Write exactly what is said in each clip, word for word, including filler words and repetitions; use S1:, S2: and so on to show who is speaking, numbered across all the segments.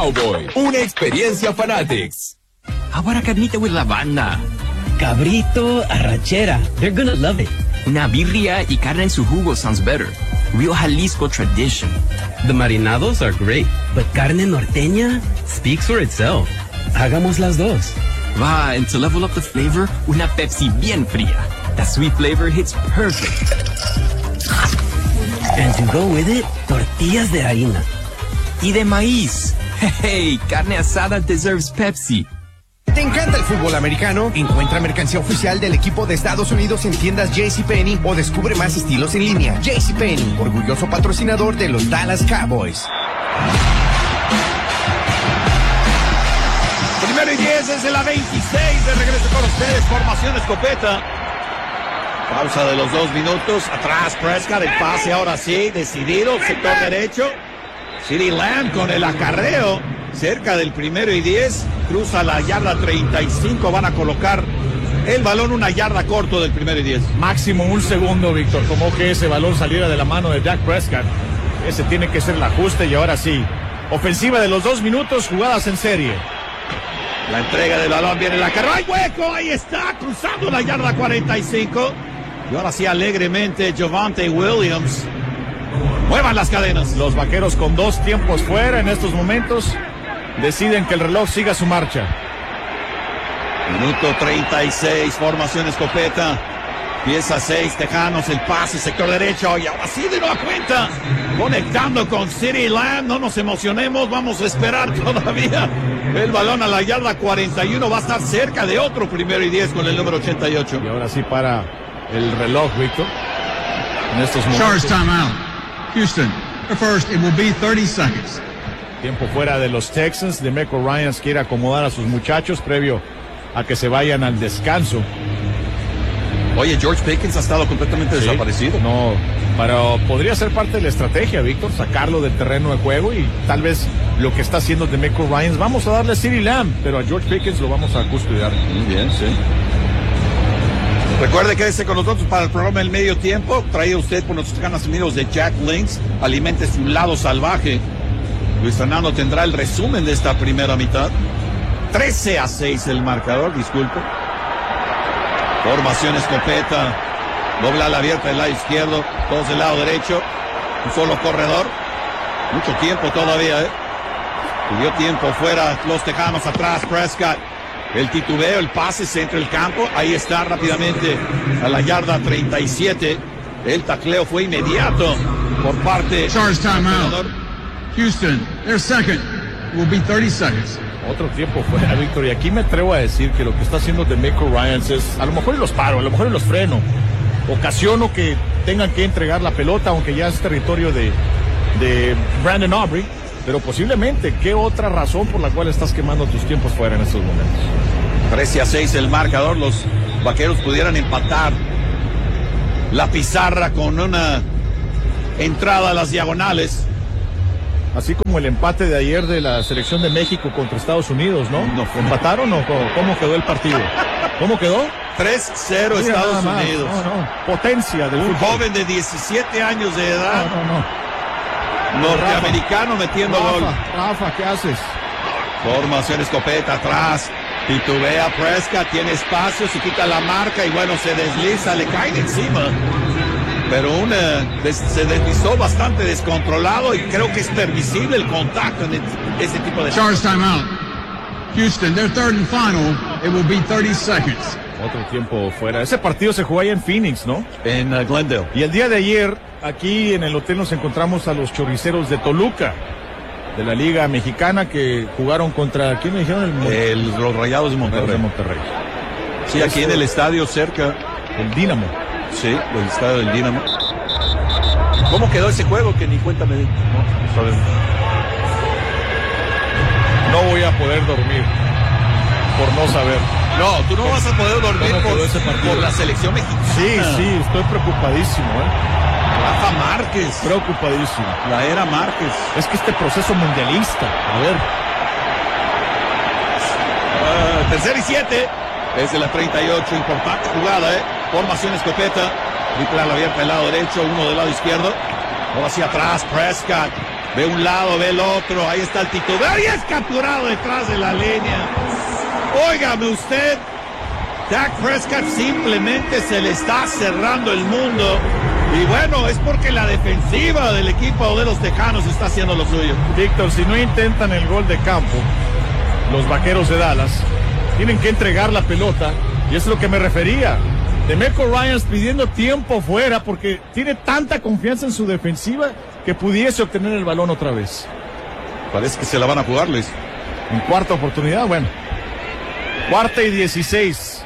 S1: Cowboy. Una experiencia Fanatics.
S2: How about a carnita with lavanda?
S3: Cabrito, arrachera. They're gonna love it.
S2: Una birria y carne en su jugo sounds better. Real Jalisco tradition.
S3: The marinados are great, but carne norteña speaks for itself. Hagamos las dos.
S2: Va, and to level up the flavor, una Pepsi bien fría. That sweet flavor hits perfect.
S3: And to go with it, tortillas de harina.
S2: Y de maíz. Hey, carne asada deserves Pepsi.
S4: ¿Te encanta el fútbol americano? Encuentra mercancía oficial del equipo de Estados Unidos en tiendas JCPenney o descubre más estilos en línea. JCPenney, orgulloso patrocinador de los Dallas Cowboys.
S5: Primero y diez desde la veintiséis. De regreso con ustedes. Formación escopeta. Pausa de los dos minutos. Atrás Prescott. El pase ahora sí. Decidido. Sector derecho. CeeDee Lamb con el acarreo. Cerca del primero y diez. Cruza la yarda treinta y cinco. Van a colocar el balón una yarda corto del primero y diez.
S6: Máximo un segundo, Víctor. Como que ese balón saliera de la mano de Dak Prescott. Ese tiene que ser el ajuste y ahora sí. Ofensiva de los dos minutos. Jugadas en serie.
S5: La entrega del balón viene la carrera. ¡Hay hueco! Ahí está, cruzando la yarda cuarenta y cinco. Y ahora sí, alegremente, Javonte Williams. Muevan las cadenas.
S6: Los vaqueros con dos tiempos fuera en estos momentos deciden que el reloj siga su marcha.
S5: Minuto treinta y seis, formación escopeta. Pieza seis, Tejanos, el pase, sector derecho. Y ahora sí, de nueva cuenta, conectando con CeeDee Lamb. No nos emocionemos, vamos a esperar todavía. El balón a la yarda cuarenta y uno va a estar cerca de otro primero y diez con el número ochenta y ocho.
S6: Y ahora sí para el reloj, Víctor. En estos momentos.
S7: Charge timeout. Houston, first it will be thirty seconds.
S6: Tiempo fuera de los Texans. DeMeco Ryans quiere acomodar a sus muchachos previo a que se vayan al descanso.
S5: Oye, George Pickens ha estado completamente
S6: ¿Sí?
S5: desaparecido.
S6: No, pero podría ser parte de la estrategia, Víctor, sacarlo del terreno de juego y tal vez lo que está haciendo DeMeco Ryans. Vamos a darle a CeeDee Lamb, pero a George Pickens lo vamos a custodiar.
S5: Muy bien, sí. Recuerde que quédese con nosotros para el programa El Medio Tiempo, traído usted por nuestros ganas amigos de Jack Links. Alimente su lado salvaje. Luis Fernando tendrá el resumen de esta primera mitad. trece a seis el marcador, disculpe. Formación escopeta. Doble ala abierta del lado izquierdo, todos del lado derecho. Un solo corredor. Mucho tiempo todavía, ¿eh? Tuvo tiempo fuera los Tejanos, atrás Prescott. El titubeo, el pase, centro del campo. Ahí está rápidamente a la yarda treinta y siete. El tacleo fue inmediato por parte
S7: Charge timeout. Houston, their second will be thirty seconds.
S6: Otro tiempo fuera, Víctor, y aquí me atrevo a decir que lo que está haciendo DeMeco Ryans es, a lo mejor los paro, a lo mejor los freno, ocasiono que tengan que entregar la pelota, aunque ya es territorio de, de Brandon Aubrey, pero posiblemente, ¿qué otra razón por la cual estás quemando tus tiempos fuera en estos momentos?
S5: trece a seis el marcador, los vaqueros pudieran empatar la pizarra con una entrada a las diagonales.
S6: Así como el empate de ayer de la selección de México contra Estados Unidos, ¿no?
S5: No.
S6: ¿Empataron o cómo quedó el partido? ¿Cómo quedó?
S5: tres cero
S6: Mira,
S5: Estados
S6: nada más.
S5: Unidos.
S6: No, no. Potencia del
S5: Un
S6: fútbol.
S5: joven de diecisiete años de edad,
S6: No, no, no.
S5: norteamericano metiendo
S6: Rafa,
S5: gol.
S6: Rafa, ¿qué haces?
S5: Formación escopeta atrás. Titubea Prescott, tiene espacio, se quita la marca y bueno, se desliza, le caen encima. Pero una, des, se deslizó bastante descontrolado y creo que es permisible el contacto en ese tipo de...
S7: Charge timeout. Houston, their third and final, it will be thirty seconds.
S6: Otro tiempo fuera. Ese partido se jugó allá en Phoenix, ¿no?
S5: En uh, Glendale.
S6: Y el día de ayer, aquí en el hotel nos encontramos a los chorriceros de Toluca, de la Liga Mexicana, que jugaron contra, ¿quién me dijeron? El,
S5: El, los Rayados de Monterrey.
S6: de Monterrey.
S5: Sí, aquí en el estadio cerca.
S6: El Dínamo.
S5: Sí, el estadio del Dínamo. ¿Cómo quedó ese juego? Que ni cuenta me di. No, sabemos.
S6: No voy a poder dormir por no saber.
S5: No, tú no vas a poder dormir
S6: ¿Cómo
S5: por,
S6: quedó ese partido?
S5: por la selección mexicana.
S6: Sí, sí, estoy preocupadísimo, ¿eh?
S5: Rafa Márquez.
S6: Preocupadísimo.
S5: La era Márquez.
S6: Es que este proceso mundialista, a ver.
S5: Uh, tercer y siete. Desde la treinta y ocho. Importante jugada, ¿eh? Formación escopeta. Triple ala abierta del lado derecho, uno del lado izquierdo. Ahora hacia atrás, Prescott. Ve un lado, ve el otro, ahí está el titular y es capturado detrás de la línea. Óigame usted, Dak Prescott simplemente se le está cerrando el mundo. Y bueno, es porque la defensiva del equipo de los Tejanos está haciendo lo suyo.
S6: Víctor, si no intentan el gol de campo, los Vaqueros de Dallas tienen que entregar la pelota, y es lo que me refería. DeMeco Ryans pidiendo tiempo fuera porque tiene tanta confianza en su defensiva que pudiese obtener el balón otra vez.
S5: Parece que se la van a jugar, Luis.
S6: En cuarta oportunidad, bueno. Cuarta y dieciséis.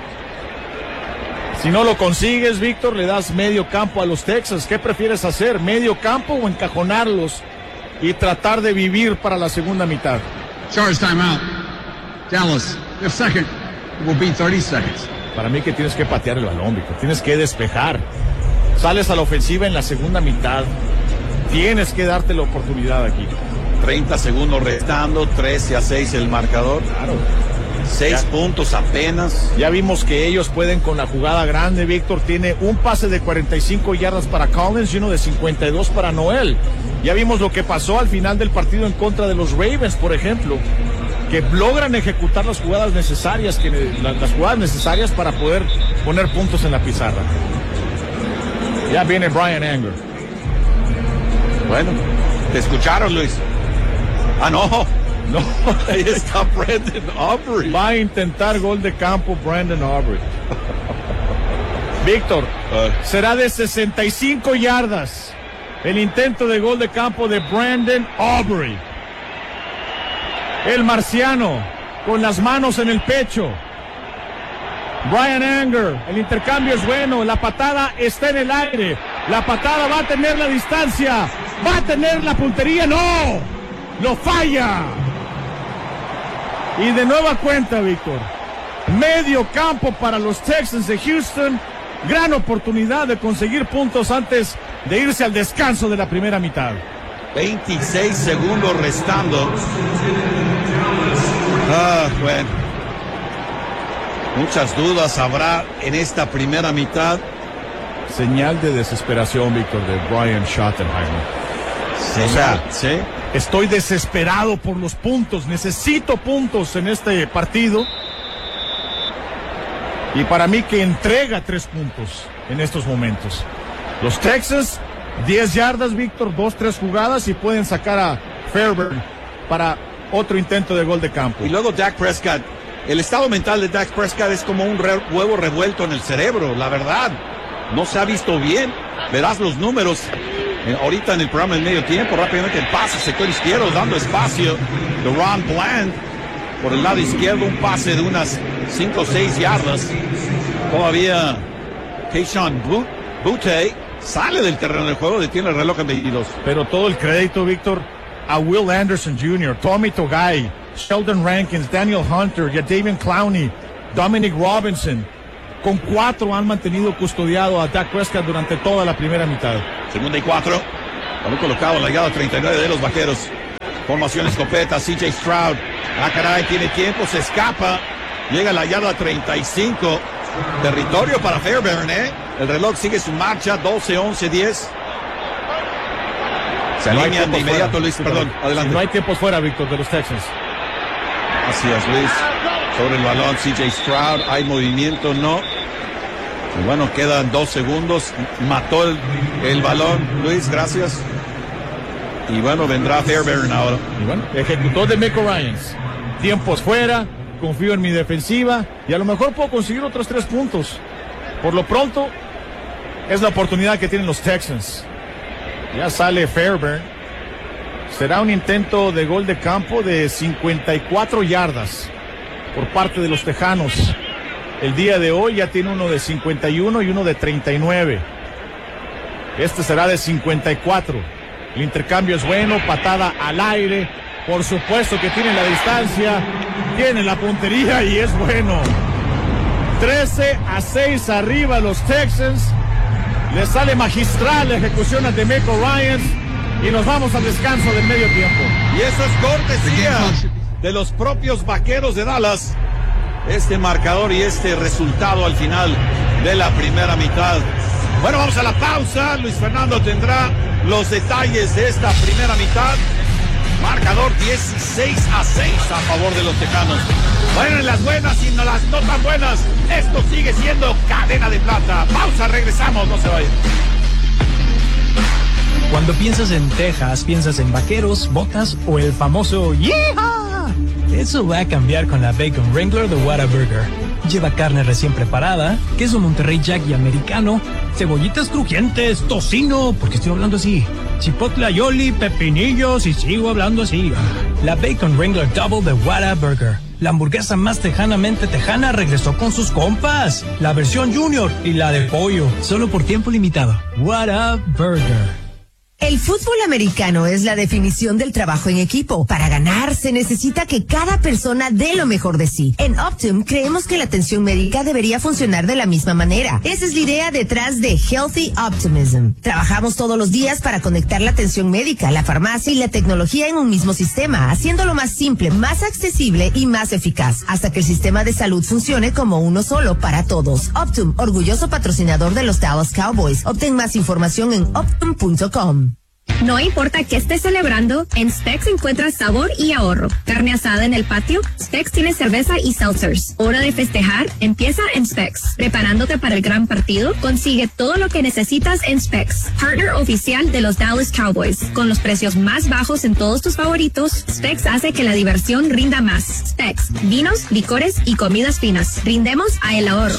S6: Si no lo consigues, Víctor, le das medio campo a los Texans. ¿Qué prefieres hacer? ¿Medio campo o encajonarlos y tratar de vivir para la segunda mitad?
S7: Charge timeout. Dallas, their second will be thirty seconds.
S6: Para mí que tienes que patear el balón, Víctor. Tienes que despejar. Sales a la ofensiva en la segunda mitad. Tienes que darte la oportunidad aquí.
S5: treinta segundos restando, trece a seis el marcador.
S6: Claro.
S5: seis puntos apenas.
S6: Ya vimos que ellos pueden con la jugada grande, Víctor. Tiene un pase de cuarenta y cinco yardas para Collins y uno de cincuenta y dos para Noel. Ya vimos lo que pasó al final del partido en contra de los Ravens, por ejemplo, que logran ejecutar las jugadas necesarias, que, las jugadas necesarias para poder poner puntos en la pizarra. Ya viene Bryan Anger.
S5: Bueno, te escucharon, Luis. Ah, no. No, ahí está Brandon Aubrey.
S6: Va a intentar gol de campo Brandon Aubrey. Víctor, uh. será de sesenta y cinco yardas el intento de gol de campo de Brandon Aubrey. El marciano con las manos en el pecho. Bryan Anger, el intercambio es bueno, la patada está en el aire. La patada va a tener la distancia, va a tener la puntería, no, lo falla. Y de nueva cuenta, Víctor, medio campo para los Texans de Houston. Gran oportunidad de conseguir puntos antes de irse al descanso de la primera mitad.
S5: veintiséis segundos restando. Ah, bueno. Muchas dudas habrá en esta primera mitad.
S6: Señal de desesperación, Víctor, de Brian Schottenheimer.
S5: Señal, o sea, ¿sí?
S6: Estoy desesperado por los puntos. Necesito puntos en este partido. Y para mí que entrega tres puntos en estos momentos. Los Texans, diez yardas, Víctor, dos, tres jugadas y pueden sacar a Fairburn para otro intento de gol de campo.
S5: Y luego Dak Prescott. El estado mental de Dak Prescott es como un re huevo revuelto en el cerebro, la verdad. No se ha visto bien. Verás los números. Eh, ahorita en el programa del medio tiempo, rápidamente el pase, sector izquierdo, dando espacio de Ron Bland. Por el lado izquierdo, un pase de unas cinco o seis yardas. Todavía Keyshawn Butte sale del terreno del juego, detiene el reloj en veintidós.
S6: Pero todo el crédito, Víctor, a Will Anderson junior, Tommy Togai, Sheldon Rankins, Daniel Hunter, Jadeveon Clowney, Dominic Robinson. Con cuatro han mantenido custodiado a Dak Prescott durante toda la primera mitad.
S5: Segunda y cuatro. Balón colocado en la yarda treinta y nueve de los Vaqueros. Formación escopeta, C J Stroud. Ah, caray, tiene tiempo, se escapa. Llega a la yarda treinta y cinco. Territorio para Fairburn, ¿eh? El reloj sigue su marcha, doce, once, diez. Se
S6: no
S5: alinean de inmediato, fuera. Luis, perdón, adelante.
S6: Si no hay tiempos fuera, Víctor, de los Texans.
S5: Así es, Luis. Sobre el balón, C J Stroud. Hay movimiento, no. Y bueno, quedan dos segundos. Mató el, el balón, Luis, gracias. Y bueno, vendrá Fairburn ahora.
S6: Y bueno, ejecutó DeMeco Ryans. Tiempos fuera, confío en mi defensiva y a lo mejor puedo conseguir otros tres puntos. Por lo pronto, es la oportunidad que tienen los Texans. Ya sale Fairburn. Será un intento de gol de campo de cincuenta y cuatro yardas por parte de los Tejanos. El día de hoy ya tiene uno de cincuenta y uno y uno de treinta y nueve. Este será de cincuenta y cuatro. El intercambio es bueno, patada al aire. Por supuesto que tiene la distancia, tiene la puntería y es bueno. trece a seis arriba los Texans. Le sale magistral la ejecución a DeMeco Ryans y nos vamos al descanso del medio tiempo.
S5: Y eso es cortesía de los propios Vaqueros de Dallas. Este marcador y este resultado al final de la primera mitad. Bueno, vamos a la pausa. Luis Fernando tendrá los detalles de esta primera mitad. Marcador dieciséis a seis a favor de los Tejanos. Bueno, en las buenas y en las no tan buenas, esto sigue siendo cadena de plata. Pausa, regresamos, no se vayan.
S8: Cuando piensas en Texas, piensas en vaqueros, botas o el famoso ¡Yeehaw! Eso va a cambiar con la Bacon Wrangler de Whataburger. Lleva carne recién preparada, queso Monterrey Jack y americano, cebollitas crujientes, tocino, porque estoy hablando así, chipotle aioli, pepinillos y sigo hablando así. La Bacon Wrangler Double de Whataburger. La hamburguesa más tejanamente tejana regresó con sus compas. La versión Junior y la de pollo, solo por tiempo limitado. Whataburger.
S9: El fútbol americano es la definición del trabajo en equipo. Para ganar, se necesita que cada persona dé lo mejor de sí. En Optum, creemos que la atención médica debería funcionar de la misma manera. Esa es la idea detrás de Healthy Optimism. Trabajamos todos los días para conectar la atención médica, la farmacia y la tecnología en un mismo sistema, haciéndolo más simple, más accesible y más eficaz, hasta que el sistema de salud funcione como uno solo para todos. Optum, orgulloso patrocinador de los Dallas Cowboys. Obtén más información en optum punto com.
S10: No importa qué estés celebrando, en Specs encuentras sabor y ahorro. Carne asada en el patio, Specs tiene cerveza y seltzers. Hora de festejar, empieza en Specs. Preparándote para el gran partido, consigue todo lo que necesitas en Specs. Partner oficial de los Dallas Cowboys. Con los precios más bajos en todos tus favoritos, Specs hace que la diversión rinda más. Specs, vinos, licores y comidas finas. Rindemos a el ahorro.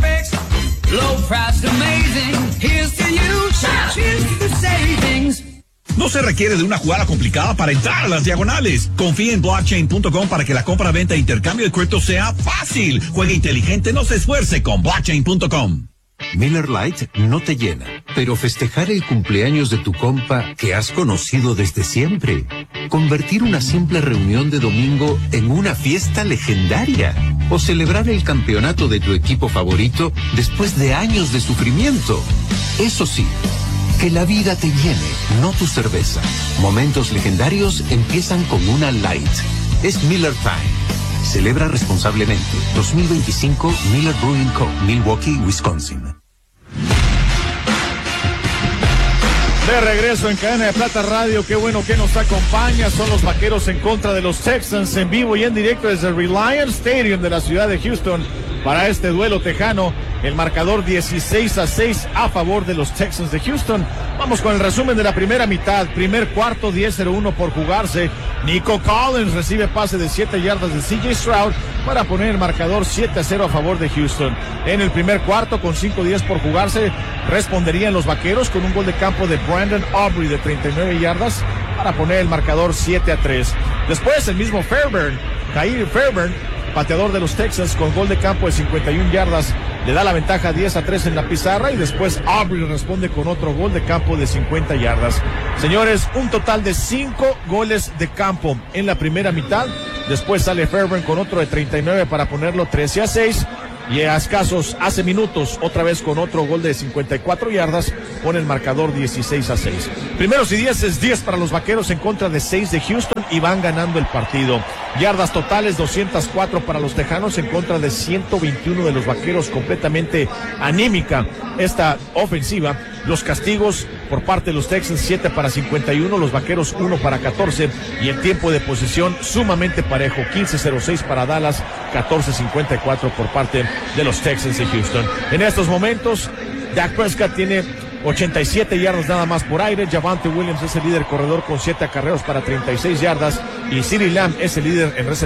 S11: No se requiere de una jugada complicada para entrar a las diagonales. Confía en blockchain punto com para que la compra, venta e intercambio de cripto sea fácil. Juegue inteligente, no se esfuerce con blockchain punto com.
S12: Miller Lite no te llena, pero festejar el cumpleaños de tu compa que has conocido desde siempre. Convertir una simple reunión de domingo en una fiesta legendaria. O celebrar el campeonato de tu equipo favorito después de años de sufrimiento. Eso sí, que la vida te llene, no tu cerveza. Momentos legendarios empiezan con una Light. Es Miller Time. Celebra responsablemente. dos mil veinticinco Miller Brewing Co., Milwaukee, Wisconsin.
S6: De regreso en Cadena de Plata Radio, qué bueno que nos acompaña. Son los Vaqueros en contra de los Texans, en vivo y en directo desde el Reliance Stadium de la ciudad de Houston para este duelo tejano. El marcador dieciséis a seis a favor de los Texans de Houston. Vamos con el resumen de la primera mitad. Primer cuarto, diez cero uno por jugarse. Nico Collins recibe pase de siete yardas de C J Stroud para poner el marcador siete a cero a favor de Houston. En el primer cuarto, con cinco diez por jugarse, responderían los Vaqueros con un gol de campo de Brandon Aubrey de treinta y nueve yardas para poner el marcador siete a tres. Después el mismo Fairburn, Jair Fairburn, pateador de los Texans, con gol de campo de cincuenta y una yardas, le da la ventaja diez a tres en la pizarra, y después Aubrey responde con otro gol de campo de cincuenta yardas. Señores, un total de cinco goles de campo en la primera mitad. Después sale Fairburn con otro de treinta y nueve para ponerlo trece a seis. Y a escasos, hace minutos, otra vez con otro gol de cincuenta y cuatro yardas, pone el marcador dieciséis a seis. Primeros y diez es diez para los Vaqueros en contra de seis de Houston, y van ganando el partido. Yardas totales, doscientas cuatro para los Tejanos en contra de ciento veintiuno de los Vaqueros. Completamente anímica esta ofensiva. Los castigos por parte de los Texans, siete para cincuenta y uno, los Vaqueros uno para catorce, y el tiempo de posesión sumamente parejo, quince cero seis para Dallas, catorce cincuenta y cuatro por parte de los Texans de Houston. En estos momentos, Dak Prescott tiene ochenta y siete yardas nada más por aire. Javonte Williams es el líder corredor con siete acarreos para treinta y seis yardas, y CeeDee Lamb es el líder en recepción